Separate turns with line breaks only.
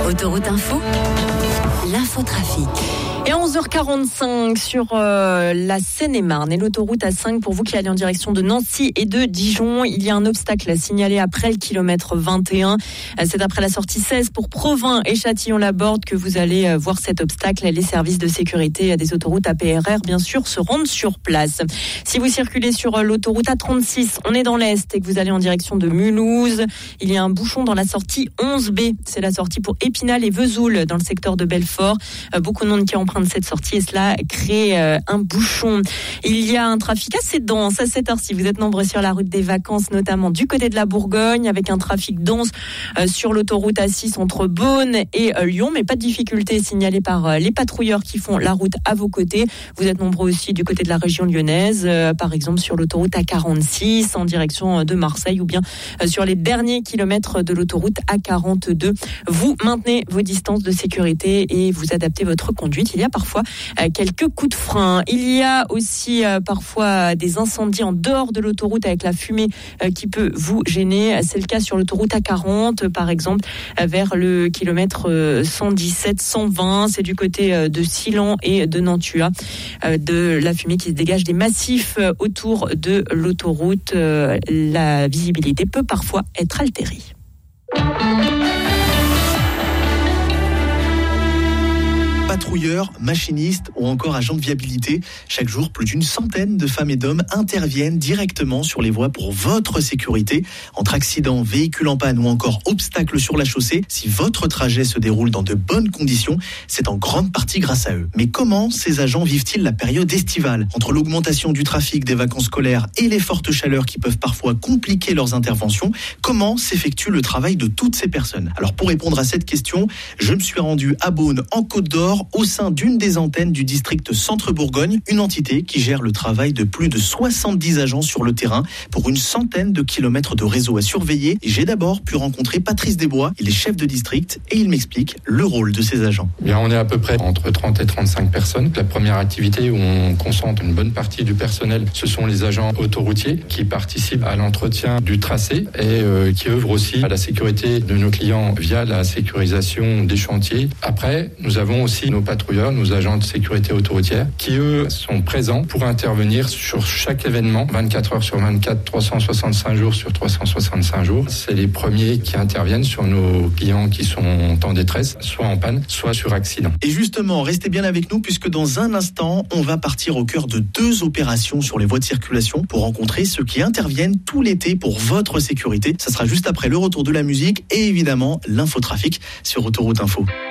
Autoroute Info, l'infotrafic.
Et à 11h45 sur la Seine-et-Marne et l'autoroute A5 pour vous qui allez en direction de Nancy et de Dijon. Il y a un obstacle à signaler après le kilomètre 21. C'est après la sortie 16 pour Provins et Châtillon-la-Borde que vous allez voir cet obstacle. Les services de sécurité des autoroutes APRR, bien sûr, se rendent sur place. Si vous circulez sur l'autoroute A36, on est dans l'Est et que vous allez en direction de Mulhouse, il y a un bouchon dans la sortie 11B. C'est la sortie pour Épinal et Vesoul dans le secteur de Belfort. Beaucoup de monde qui emprunte de cette sortie et cela crée un bouchon. Il y a un trafic assez dense à cette heure-ci. Vous êtes nombreux sur la route des vacances, notamment du côté de la Bourgogne, avec un trafic dense sur l'autoroute A6 entre Beaune et Lyon, mais pas de difficulté signalée par les patrouilleurs qui font la route à vos côtés. Vous êtes nombreux aussi du côté de la région lyonnaise, par exemple sur l'autoroute A46 en direction de Marseille ou bien sur les derniers kilomètres de l'autoroute A42. Vous maintenez vos distances de sécurité et vous adaptez votre conduite. Il y a parfois quelques coups de frein. Il y a aussi parfois des incendies en dehors de l'autoroute avec la fumée qui peut vous gêner. C'est le cas sur l'autoroute A40 par exemple vers le kilomètre 117-120. C'est du côté de Silan et de Nantua. De la fumée qui se dégage des massifs autour de l'autoroute. La visibilité peut parfois être altérée.
Patrouilleurs, machinistes ou encore agents de viabilité. Chaque jour, plus d'une centaine de femmes et d'hommes interviennent directement sur les voies pour votre sécurité. Entre accidents, véhicules en panne ou encore obstacles sur la chaussée, si votre trajet se déroule dans de bonnes conditions, c'est en grande partie grâce à eux. Mais comment ces agents vivent-ils la période estivale ? Entre l'augmentation du trafic des vacances scolaires et les fortes chaleurs qui peuvent parfois compliquer leurs interventions, comment s'effectue le travail de toutes ces personnes ? Alors pour répondre à cette question, je me suis rendu à Beaune, en Côte-d'Or, au sein d'une des antennes du district Centre-Bourgogne, une entité qui gère le travail de plus de 70 agents sur le terrain pour une centaine de kilomètres de réseau à surveiller. Et j'ai d'abord pu rencontrer Patrice Desbois, il est chef de district et il m'explique le rôle de ces agents.
Bien, on est à peu près entre 30 et 35 personnes. La première activité où on concentre une bonne partie du personnel, ce sont les agents autoroutiers qui participent à l'entretien du tracé et qui œuvrent aussi à la sécurité de nos clients via la sécurisation des chantiers. Après, nous avons aussi nos patrouilleurs, nos agents de sécurité autoroutière, qui eux sont présents pour intervenir sur chaque événement, 24 heures sur 24, 365 jours sur 365 jours. C'est les premiers qui interviennent sur nos clients qui sont en détresse, soit en panne, soit sur accident.
Et justement, restez bien avec nous puisque dans un instant, on va partir au cœur de 2 opérations sur les voies de circulation pour rencontrer ceux qui interviennent tout l'été pour votre sécurité. Ça sera juste après le retour de la musique et évidemment l'infotrafic sur Autoroute Info.